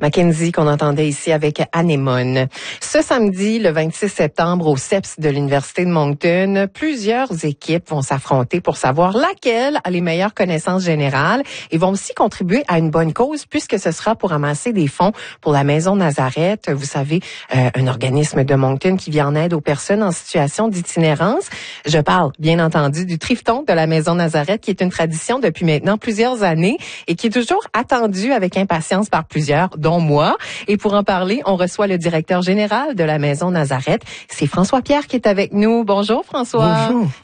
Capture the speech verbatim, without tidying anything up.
Mackenzie qu'on entendait ici avec Anémone. Ce samedi, le vingt-six septembre, au C E P S de l'Université de Moncton, plusieurs équipes vont s'affronter pour savoir laquelle a les meilleures connaissances générales et vont aussi contribuer à une bonne cause puisque ce sera pour amasser des fonds pour la Maison Nazareth. Vous savez, euh, un organisme de Moncton qui vient en aide aux personnes en situation d'itinérance. Je parle, bien entendu, du Trifton de la Maison Nazareth qui est une tradition depuis maintenant plusieurs années et qui est toujours attendue avec impatience par plusieurs, dont moi. Et pour en parler, on reçoit le directeur général de la Maison Nazareth. C'est François Pierre qui est avec nous. Bonjour François. Bonjour.